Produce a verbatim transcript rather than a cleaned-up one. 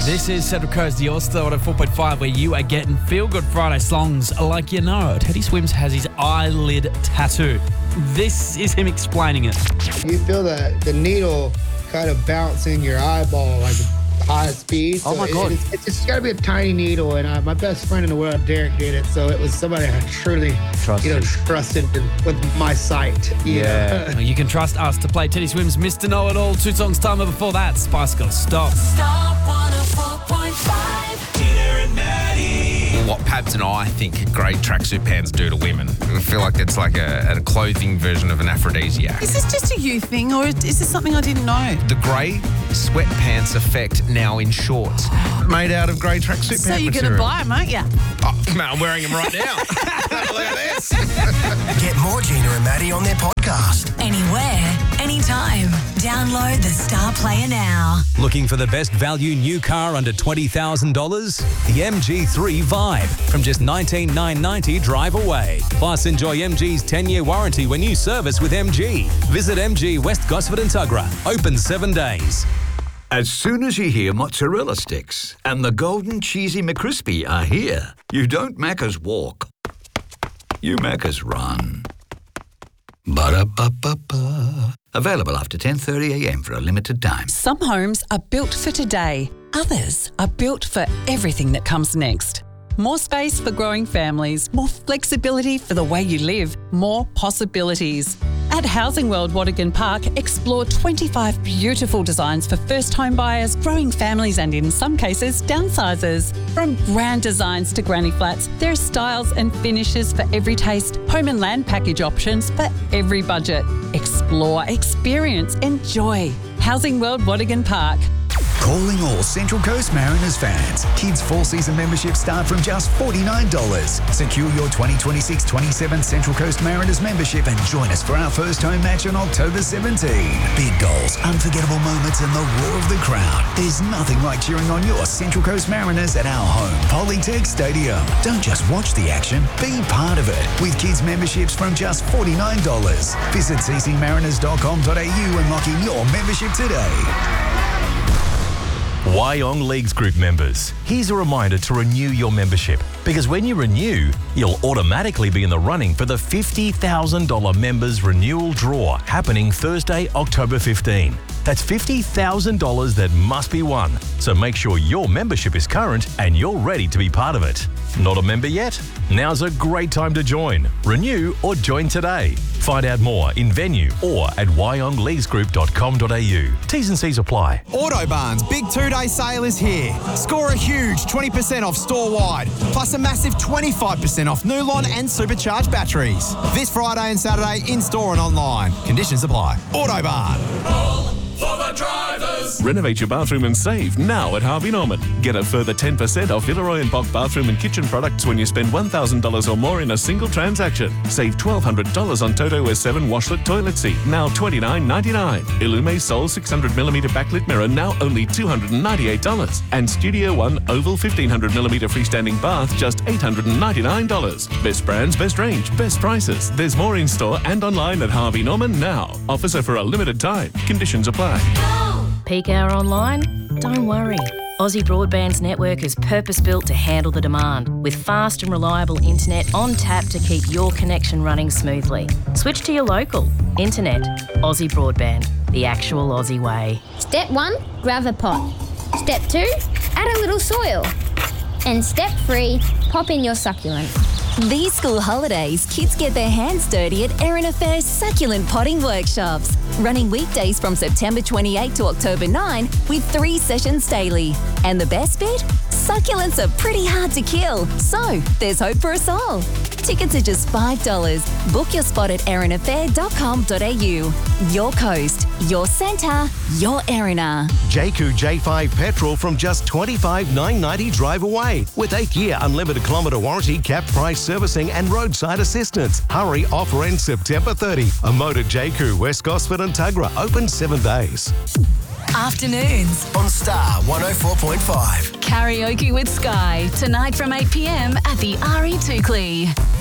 This is Central Coast, your Star one oh four point five, where you are getting Feel Good Friday songs like you know. Teddy Swims has his eyelid tattoo. This is him explaining it. You feel the, the needle kind of bounce in your eyeball like high speed. So oh my God. It, it's, it's just got to be a tiny needle. And uh, my best friend in the world, Derek, did it. So it was somebody I truly Trusted. you know, trusted with, with my sight. You Yeah. know? You can trust us to play Teddy Swims' Mister Know-It-All. Two songs time, and before that, Spice Girls Stop. Star one oh four point five. Tina and Maddie. What Pabs and I think great tracksuit pants do to women. I feel like it's like a, a clothing version of an aphrodisiac. Is this just a you thing, or is this something I didn't know? The grey sweatpants effect now in shorts. Made out of grey tracksuit So pant you're going to material. buy them, aren't you? Oh, man, I'm wearing them right now. Look at this. Get more Gina and Maddie on their podcast. Anywhere, anytime. Download the Star Player now. Looking for the best value new car under twenty thousand dollars? The M G three Vibe from just nineteen thousand nine hundred ninety dollars drive away. Plus, enjoy M G's ten-year warranty when you service with M G. Visit M G West Gosford and Tuggerah. Open seven days. As soon as you hear mozzarella sticks and the golden cheesy McCrispy are here, you don't Macca's walk. You Macca's run. Ba-da-ba-ba-ba. Available after ten thirty a m for a limited time. Some homes are built for today. Others are built for everything that comes next. More space for growing families, more flexibility for the way you live, more possibilities. At Housing World Watergan Park, explore twenty-five beautiful designs for first home buyers, growing families and, in some cases, downsizers. From grand designs to granny flats, there are styles and finishes for every taste, home and land package options for every budget. Explore, experience, enjoy. Housing World Watergan Park. Calling all Central Coast Mariners fans. Kids full season memberships start from just forty-nine dollars. Secure your twenty twenty-six twenty-seven Central Coast Mariners membership and join us for our first home match on October seventeenth. Big goals, unforgettable moments and the roar of the crowd. There's nothing like cheering on your Central Coast Mariners at our home, Polytech Stadium. Don't just watch the action, be part of it. With kids memberships from just forty-nine dollars. Visit c c mariners dot com dot a u and lock in your membership today. Wyong Leagues Group members, here's a reminder to renew your membership, because when you renew, you'll automatically be in the running for the fifty thousand dollars members renewal draw happening Thursday, October fifteenth. That's fifty thousand dollars that must be won, so make sure your membership is current and you're ready to be part of it. Not a member yet? Now's a great time to join. Renew or join today. Find out more in venue or at wyong leagues group dot com dot a u. T's and C's apply. Autobarn's big two-day sale is here. Score a huge twenty percent off store-wide, plus a massive twenty-five percent off Nulon and supercharged batteries. This Friday and Saturday in-store and online. Conditions apply. Autobarn. For the drivers. Renovate your bathroom and save now at Harvey Norman. Get a further ten percent off Villeroy and Bock bathroom and kitchen products when you spend one thousand dollars or more in a single transaction. Save twelve hundred dollars on Toto S seven washlet toilet seat, now twenty-nine ninety-nine. Illume Sol six hundred millimeter backlit mirror, now only two hundred ninety-eight dollars. And Studio One Oval fifteen hundred millimeter freestanding bath, just eight hundred ninety-nine dollars. Best brands, best range, best prices. There's more in store and online at Harvey Norman now. Offers are for a limited time. Conditions apply. Peak hour online? Don't worry. Aussie Broadband's network is purpose-built to handle the demand, with fast and reliable internet on tap to keep your connection running smoothly. Switch to your local. Internet. Aussie Broadband. The actual Aussie way. Step one, grab a pot. Step two, add a little soil. And step three, pop in your succulent. These school holidays, kids get their hands dirty at Erin Affair's Succulent Potting Workshops. Running weekdays from September twenty-eighth to October ninth with three sessions daily. And the best bit? Succulents are pretty hard to kill, so there's hope for us all. Tickets are just five dollars. Book your spot at erin affair dot com dot a u. Your coast, your centre, your Erina. J Q J five petrol from just twenty-five thousand nine hundred ninety dollars drive away. With eight-year unlimited kilometre warranty, capped price servicing and roadside assistance. Hurry, offer ends September thirtieth. A motor J Q, West Gosford and Tuggerah, open seven days. Afternoons on Star one oh four point five. Karaoke with Sky, tonight from eight p m at the R E Tukley.